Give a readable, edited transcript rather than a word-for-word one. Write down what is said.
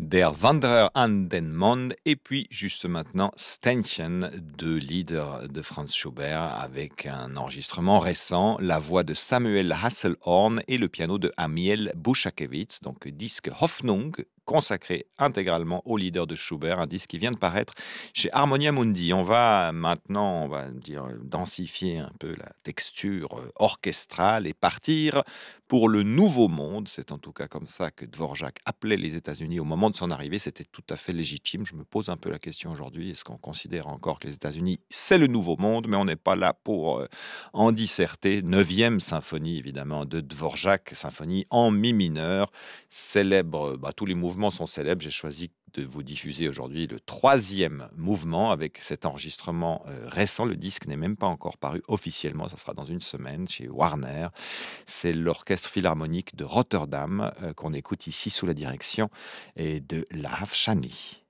Der Wanderer an den Mond et puis juste maintenant Ständchen, deux leaders de Franz Schubert avec un enregistrement récent, la voix de Samuel Hasselhorn et le piano de Amiel Buschakewitz, donc disque Hoffnung consacré intégralement au leader de Schubert, un disque qui vient de paraître chez Harmonia Mundi. On va maintenant, on va dire, densifier un peu la texture orchestrale et partir pour le Nouveau Monde. C'est en tout cas comme ça que Dvorak appelait les États-Unis au moment de son arrivée. C'était tout à fait légitime. Je me pose un peu la question aujourd'hui, est-ce qu'on considère encore que les États-Unis, c'est le Nouveau Monde? Mais on n'est pas là pour en disserter. 9e symphonie, évidemment, de Dvorak, symphonie en mi mineur. Célèbre, tous les mouvements sont célèbres. J'ai choisi de vous diffuser aujourd'hui le 3e mouvement avec cet enregistrement récent. Le disque n'est même pas encore paru officiellement. Ça sera dans une semaine chez Warner. C'est l'Orchestre philharmonique de Rotterdam qu'on écoute ici sous la direction de Laaf Shani.